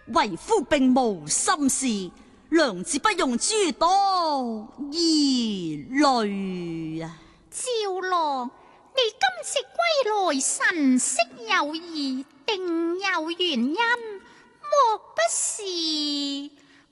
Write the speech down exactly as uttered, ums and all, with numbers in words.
為夫並無心事，娘子不用諸多疑慮啊！ 趙郎，你今次歸來神色有異，定有原因，莫不是？